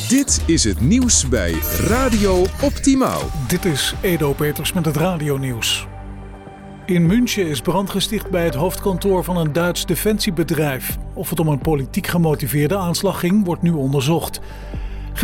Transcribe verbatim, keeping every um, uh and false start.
Dit is het nieuws bij Radio Optimaal. Dit is Edo Peters met het radionieuws. In München is brand gesticht bij het hoofdkantoor van een Duits defensiebedrijf. Of het om een politiek gemotiveerde aanslag ging, wordt nu onderzocht.